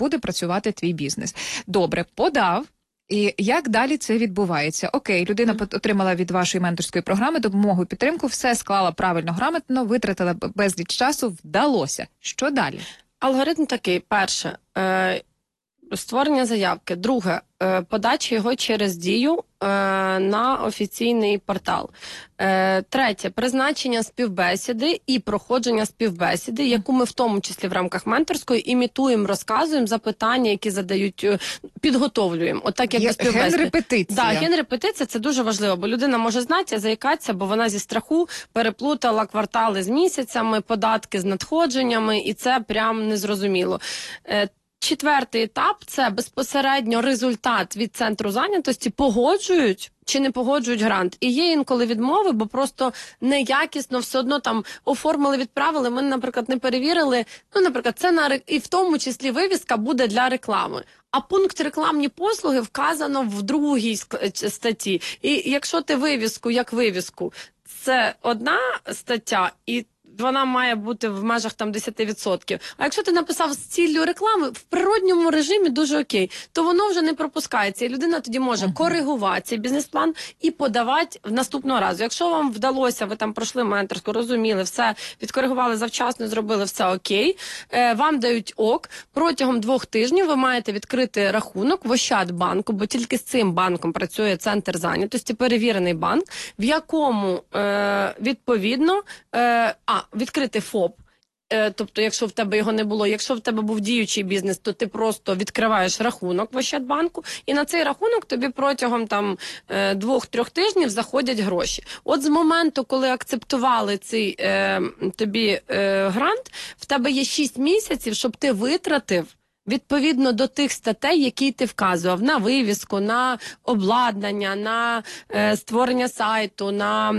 буде працювати твій бізнес. Добре, подав. І як далі це відбувається? Окей, людина отримала від вашої менторської програми допомогу, підтримку, все склала правильно, грамотно, витратила безліч часу, вдалося. Що далі? Алгоритм такий. Перше, створення заявки. Друге, подача його через Дію на офіційний портал. Третє, призначення співбесіди і проходження співбесіди, яку ми в тому числі в рамках менторської імітуємо, розказуємо запитання, які задають, підготовлюємо. Отак, як до співбесіди. Ген-репетиція. Так, ген-репетиція – це дуже важливо, бо людина може знати, заїкатися, бо вона зі страху переплутала квартали з місяцями, податки з надходженнями, і це прям незрозуміло. Четвертий етап – це безпосередньо результат від центру зайнятості, погоджують чи не погоджують грант. І є інколи відмови, бо просто неякісно все одно там оформили, відправили, ми, наприклад, не перевірили, наприклад, це і в тому числі вивіска буде для реклами. А пункт рекламні послуги вказано в другій статті. І якщо ти вивіску як вивіску, це одна стаття, і вона має бути в межах там 10%. А якщо ти написав з ціллю реклами, в природньому режимі дуже окей, то воно вже не пропускається. І людина тоді може коригувати цей бізнес-план і подавати в наступного разу. Якщо вам вдалося, ви там пройшли менторську, розуміли, все, відкоригували завчасно, зробили все окей, вам дають ок, протягом 2 тижнів ви маєте відкрити рахунок в Ощадбанку, бо тільки з цим банком працює центр зайнятості, перевірений банк, в якому, відповідно, відкрити ФОП. Тобто, якщо в тебе його не було, якщо в тебе був діючий бізнес, то ти просто відкриваєш рахунок в Ощадбанку, і на цей рахунок тобі протягом 2-3 тижнів заходять гроші. От з моменту, коли акцептували цей тобі грант, в тебе є 6 місяців, щоб ти витратив відповідно до тих статей, які ти вказував, на вивіску, на обладнання, на створення сайту, на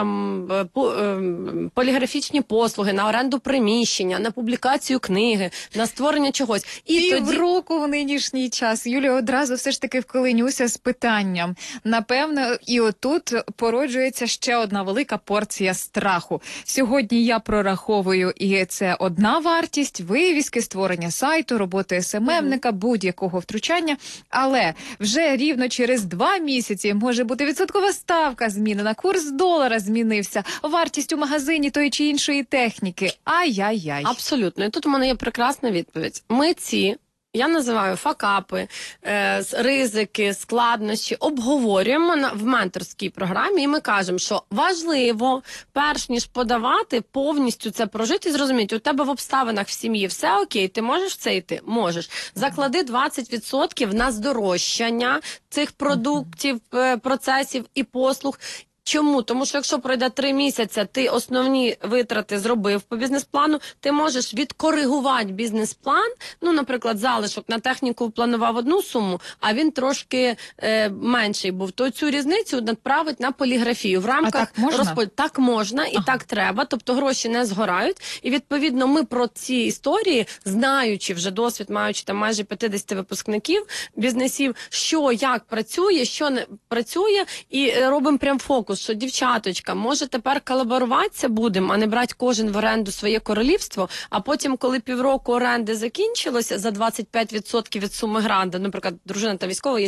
поліграфічні послуги, на оренду приміщення, на публікацію книги, на створення чогось. І Півроку в нинішній час. Юлія, одразу все ж таки вклинюся з питанням. Напевно, і отут породжується ще одна велика порція страху. Сьогодні я прораховую, і це одна вартість вивіски, створення сайту, роботи СММника, будь-якого втручання, але вже рівно через 2 місяці може бути відсоткова ставка змінена, курс долара змінився, вартість у магазині тої чи іншої техніки. Ай-яй-яй. Абсолютно. І тут у мене є прекрасна відповідь. Я називаю факапи, ризики, складнощі, обговорюємо в менторській програмі, і ми кажемо, що важливо, перш ніж подавати, повністю це прожити і зрозуміти, у тебе в обставинах в сім'ї все окей, ти можеш в це йти? Можеш. Заклади 20% на здорожчання цих продуктів, процесів і послуг. Чому? Тому що якщо пройде 3 місяці, ти основні витрати зробив по бізнес-плану, ти можеш відкоригувати бізнес-план, наприклад, залишок на техніку планував одну суму, а він трошки менший був, то цю різницю направить на поліграфію. В рамках так можна і так треба, тобто гроші не згорають. І відповідно ми про ці історії, знаючи вже досвід, маючи там майже 50 випускників бізнесів, що як працює, що не працює, і робимо прям фокус, що дівчаточка, може тепер колаборуватися будемо, а не брати кожен в оренду своє королівство, а потім, коли півроку оренди закінчилося за 25% від суми гранду, наприклад, дружина та військова є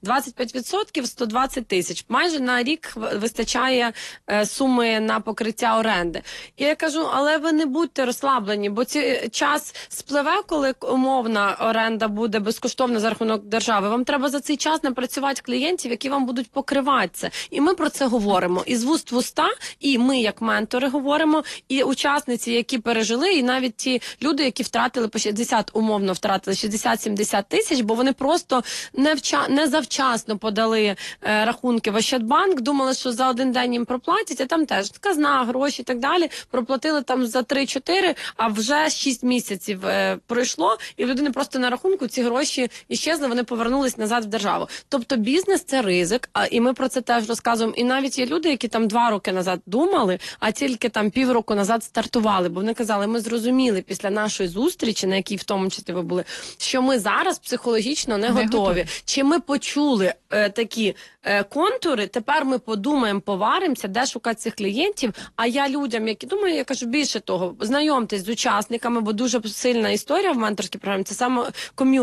25% 120 тисяч. Майже на рік вистачає суми на покриття оренди. І я кажу, але ви не будьте розслаблені, бо час спливе, коли умовна оренда буде безкоштовна за рахунок держави. Вам треба за цей час напрацювати клієнтів, які вам будуть покривати це. І ми про це говоримо. І з вуст в уста, і ми, як ментори, говоримо, і учасниці, які пережили, і навіть ті люди, які втратили по 60, умовно втратили 60-70 тисяч, бо вони просто не завчасно подали рахунки в Ощадбанк, думали, що за один день їм проплатять, а там теж казна, гроші і так далі, проплатили там за 3-4, а вже 6 місяців пройшло, і в людини просто на рахунку ці гроші іщезли, вони повернулись назад в державу. Тобто бізнес – це ризик, і ми про це теж розказуємо. І навіть є люди, які там 2 роки назад думали, а тільки там півроку назад стартували, бо вони казали, ми зрозуміли після нашої зустрічі, на якій в тому числі ви були, що ми зараз психологічно не готові. Чи ми почули такі контури, тепер ми подумаємо, поваримося, де шукати цих клієнтів, а я людям, які думаю, я кажу, більше того, знайомтесь з учасниками, бо дуже сильна історія в менторській програмі, це саме ком'юніті.